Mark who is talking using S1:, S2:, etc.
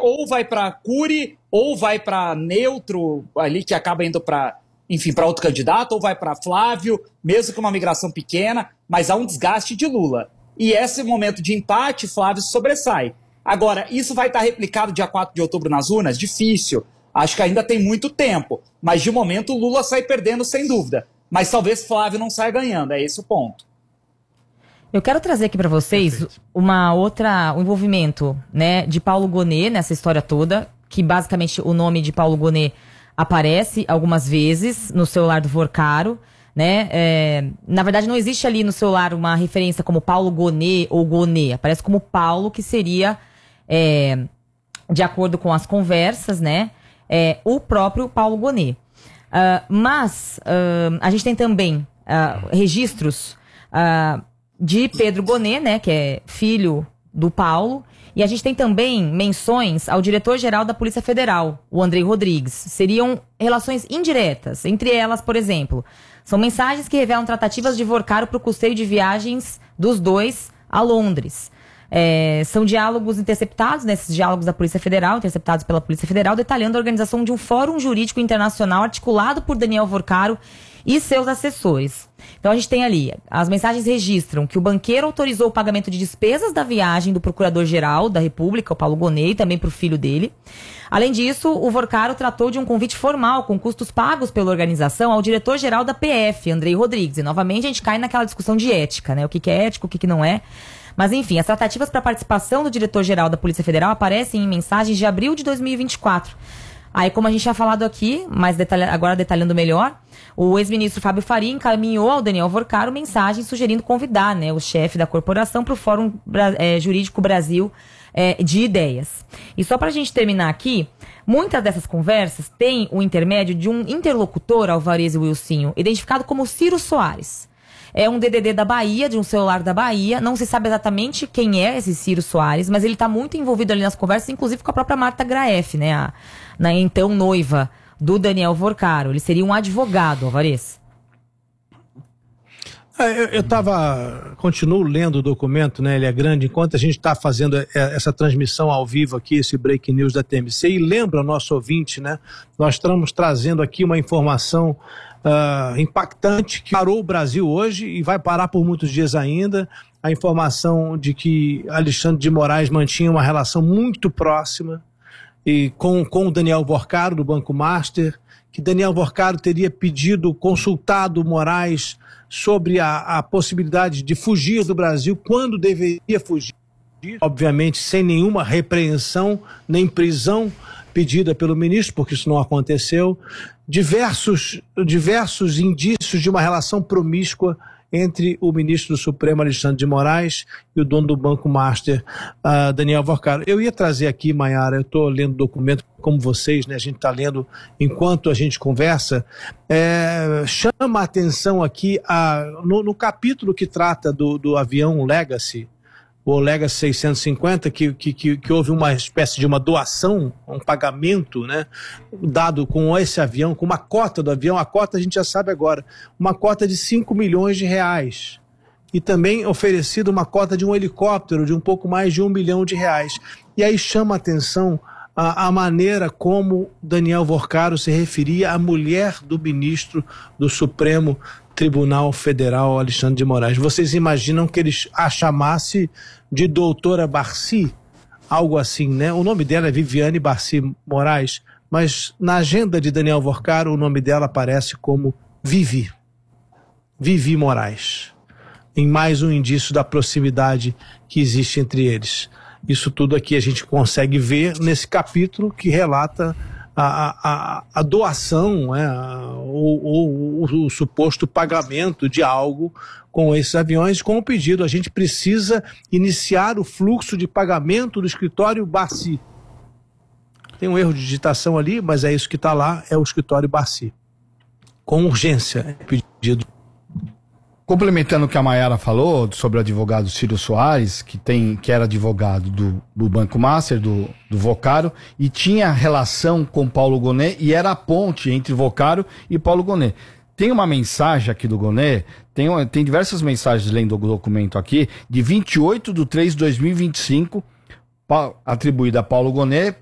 S1: ou vai para Cury, ou vai para neutro, ali que acaba indo para, enfim, para outro candidato, ou vai para Flávio, mesmo com uma migração pequena, mas há um desgaste de Lula. E esse momento de empate, Flávio se sobressai. Agora, isso vai estar replicado dia 4 de outubro nas urnas? Difícil. Acho que ainda tem muito tempo. Mas, de momento, o Lula sai perdendo, sem dúvida. Mas talvez Flávio não saia ganhando. É esse o ponto.
S2: Eu quero trazer aqui para vocês um envolvimento, né, de Paulo Gonet nessa história toda, que basicamente o nome de Paulo Gonet aparece algumas vezes no celular do Vorcaro, né? Na verdade, não existe ali no celular uma referência como Paulo Gonet ou Gonet. Aparece como Paulo, que seria, de acordo com as conversas, né, o próprio Paulo Gonet. Mas a gente tem também registros de Pedro Gonet, né, que é filho do Paulo, e a gente tem também menções ao diretor-geral da Polícia Federal, o Andrei Rodrigues. Seriam relações indiretas. Entre elas, por exemplo, são mensagens que revelam tratativas de Vorcaro para o custeio de viagens dos dois a Londres. São diálogos interceptados, nesses diálogos da Polícia Federal, interceptados pela Polícia Federal, detalhando a organização de um fórum jurídico internacional articulado por Daniel Vorcaro e seus assessores. Então a gente tem ali, as mensagens registram que o banqueiro autorizou o pagamento de despesas da viagem do Procurador-Geral da República, o Paulo Gonet, e também para o filho dele. Além disso, o Vorcaro tratou de um convite formal, com custos pagos pela organização, ao diretor-geral da PF, Andrei Rodrigues. E novamente a gente cai naquela discussão de ética, né? O que é ético, o que não é. Mas enfim, as tratativas para a participação do diretor-geral da Polícia Federal aparecem em mensagens de abril de 2024. Aí, como a gente tinha falado aqui, mas agora detalhando melhor, o ex-ministro Fábio Faria encaminhou ao Daniel Vorcaro mensagem sugerindo convidar, né, o chefe da corporação para o Fórum Jurídico Brasil de Ideias. E só para a gente terminar aqui, muitas dessas conversas têm o intermédio de um interlocutor, Alvarez e Wilsinho, identificado como Ciro Soares. É um DDD da Bahia, de um celular da Bahia. Não se sabe exatamente quem é esse Ciro Soares, mas ele está muito envolvido ali nas conversas, inclusive com a própria Marta Graef, né? Na então noiva do Daniel Vorcaro. Ele seria um advogado, Alvarez.
S3: Continuo lendo o documento, né? Ele é grande. Enquanto a gente está fazendo essa transmissão ao vivo aqui, esse break news da TMC, e lembra o nosso ouvinte, né? Nós estamos trazendo aqui uma informação impactante que parou o Brasil hoje e vai parar por muitos dias ainda. A informação de que Alexandre de Moraes mantinha uma relação muito próxima com o Daniel Vorcaro, do Banco Master, que Daniel Vorcaro teria consultado Moraes sobre a possibilidade de fugir do Brasil quando deveria fugir, obviamente sem nenhuma repreensão nem prisão pedida pelo ministro, porque isso não aconteceu. Diversos indícios de uma relação promíscua entre o ministro do Supremo, Alexandre de Moraes, e o dono do Banco Master, Daniel Vorcaro. Eu ia trazer aqui, Maiara, eu estou lendo o documento como vocês, né? A gente está lendo enquanto a gente conversa. Chama a atenção aqui no capítulo que trata do avião Legacy, o Legacy 650, que houve uma espécie de uma doação, um pagamento, né, dado com esse avião, com uma cota do avião. A cota a gente já sabe agora, uma cota de 5 milhões de reais. E também oferecido uma cota de um helicóptero de um pouco mais de 1 milhão de reais. E aí chama a atenção a maneira como Daniel Vorcaro se referia à mulher do ministro do Supremo Tribunal Federal, Alexandre de Moraes. Vocês imaginam que ele a chamasse de doutora Barci? Algo assim, né? O nome dela é Viviane Barci Moraes, mas na agenda de Daniel Vorcaro o nome dela aparece como Vivi Moraes, em mais um indício da proximidade que existe entre eles. Isso tudo aqui a gente consegue ver nesse capítulo que relata a doação, ou o suposto pagamento de algo com esses aviões, com o pedido: a gente precisa iniciar o fluxo de pagamento do escritório Barci. Tem um erro de digitação ali, mas é isso que está lá, é o escritório Barci. Com urgência, é pedido.
S4: Complementando o que a Maiara falou sobre o advogado Ciro Soares, que era advogado do Banco Master, do Vorcaro, e tinha relação com Paulo Gonet, e era a ponte entre Vorcaro e Paulo Gonet. Tem uma mensagem aqui do Gonet, tem diversas mensagens lendo o documento aqui, de 28 de 3 de 2025, atribuída a Paulo Gonet,